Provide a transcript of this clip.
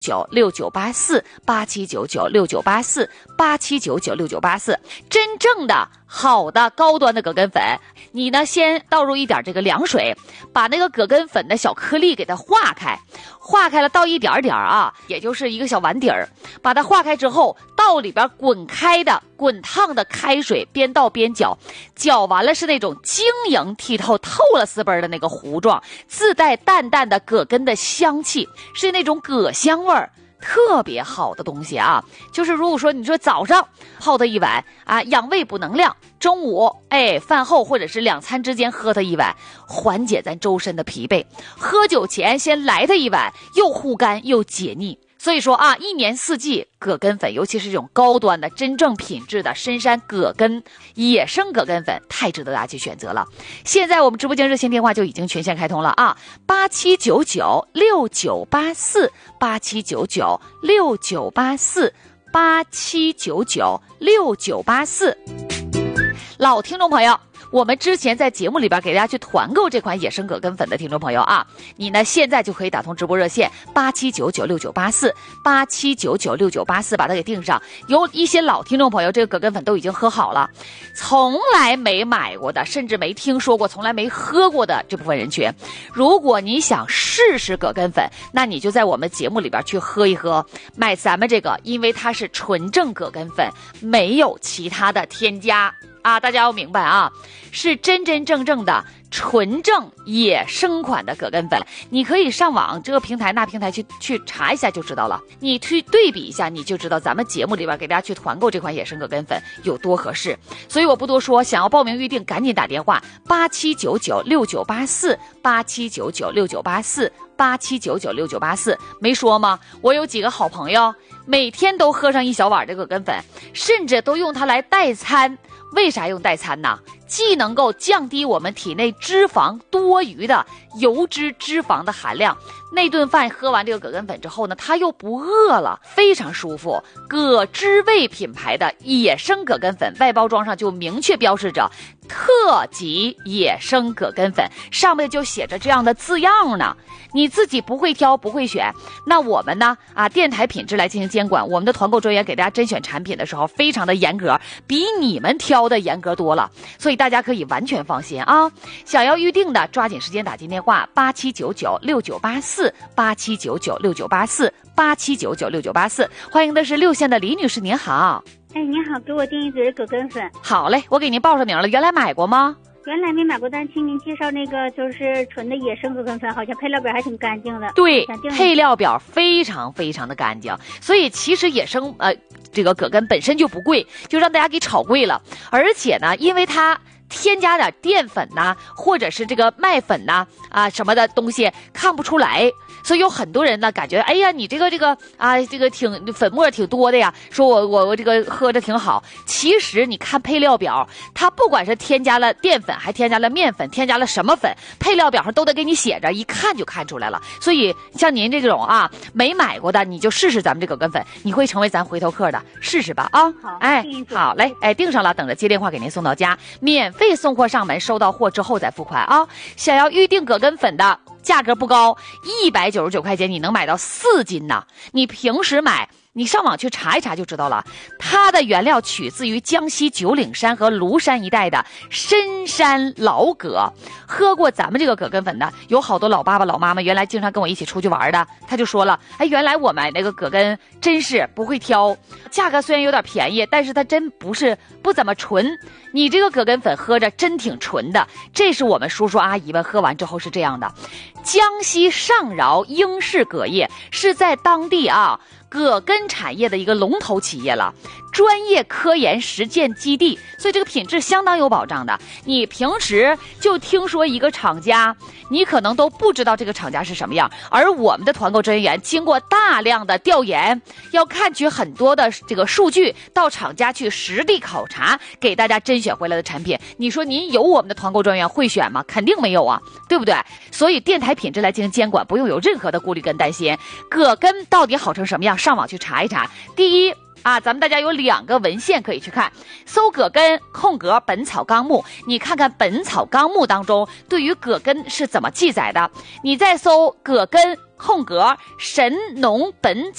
879969848799698487996984，真正的好的高端的葛根粉，你呢先倒入一点这个凉水，把那个葛根粉的小颗粒给它化开了，倒一点点啊，也就是一个小碗底儿，把它化开之后，倒里边滚烫的开水，边倒边搅，搅完了是那种晶莹剔透、透了丝般的那个糊状，自带淡淡的葛根的香气，是那种葛香味儿。特别好的东西啊，就是如果说你说早上泡它一碗啊，养胃补能量，中午饭后或者是2餐之间喝它一碗，缓解咱周身的疲惫，喝酒前先来它一碗，又护肝又解腻。所以说啊，一年四季葛根粉，尤其是这种高端的真正品质的深山葛根野生葛根粉，太值得大家去选择了。现在我们直播间热线电话就已经全线开通了啊，87996984，87996984，87996984。老听众朋友，我们之前在节目里边给大家去团购这款野生葛根粉的听众朋友啊，你呢现在就可以打通直播热线87996984，87996984，把它给订上。有一些老听众朋友，这个葛根粉都已经喝好了，从来没买过的，甚至没听说过，从来没喝过的这部分人群，如果你想试试葛根粉，那你就在我们节目里边去喝一喝，买咱们这个，因为它是纯正葛根粉，没有其他的添加啊，大家要明白啊，是真正的纯正野生款的葛根粉。你可以上网这个平台那平台去查一下就知道了，你去对比一下，你就知道咱们节目里边给大家去团购这款野生葛根粉有多合适。所以我不多说，想要报名预定赶紧打电话87996984，87996984，87996984。没说吗？我有几个好朋友每天都喝上一小碗这葛根粉，甚至都用它来代餐。为啥用代餐呢？既能够降低我们体内脂肪多余的油脂脂肪的含量，那顿饭喝完这个葛根粉之后呢，它又不饿了，非常舒服。葛之味品牌的野生葛根粉外包装上就明确标示着特级野生葛根粉，上面就写着这样的字样呢。你自己不会挑不会选，那我们呢电台品质来进行监管，我们的团购专员给大家甄选产品的时候非常的严格，比你们挑的严格多了，所以大家可以完全放心啊。想要预定的抓紧时间打进电话87996984，87996984，87996984。欢迎的是6线的李女士，您好。 您好，给我订一嘴葛根粉。 好嘞，我给您报上名了，原来买过吗？ 原来没买过，但听您介绍那个就是纯的野生葛根粉，好像配料表还挺干净的。 对，配料表非常非常的干净，所以其实野生这个葛根本身就不贵，就让大家给炒贵了。而且呢，因为它添加点淀粉呐，或者是这个麦粉呐什么的东西看不出来，所以有很多人呢感觉，哎呀，你这个挺粉末挺多的呀，说我这个喝着挺好。其实你看配料表，它不管是添加了淀粉，还添加了面粉，添加了什么粉，配料表上都得给你写着，一看就看出来了。所以像您这种没买过的，你就试试咱们这葛根粉，你会成为咱回头客的，试试吧啊！ 好， 好嘞，订上了，等着接电话给您送到家，免费送货上门，收到货之后再付款啊！想要预定葛根粉的，价格不高，199块钱你能买到4斤呢。你平时买，你上网去查一查就知道了。它的原料取自于江西九岭山和庐山一带的深山老葛。喝过咱们这个葛根粉的，有好多老爸爸老妈妈原来经常跟我一起出去玩的，他就说了，原来我买那个葛根真是不会挑，价格虽然有点便宜，但是它真不怎么纯。你这个葛根粉喝着真挺纯的，这是我们叔叔阿姨们喝完之后是这样的。江西上饶英式葛业是在当地葛根产业的一个龙头企业了，专业科研实践基地，所以这个品质相当有保障的。你平时就听说一个厂家，你可能都不知道这个厂家是什么样，而我们的团购专员经过大量的调研，要看取很多的这个数据，到厂家去实地考察，给大家甄选回来的产品，你说您有我们的团购专员会选吗？肯定没有啊，对不对？所以电台品质来进行监管，不用有任何的顾虑跟担心。葛根到底好成什么样，上网去查一查。第一咱们大家有2个文献可以去看，搜葛根空格本草纲目，你看看本草纲目当中对于葛根是怎么记载的，你再搜葛根空格神农本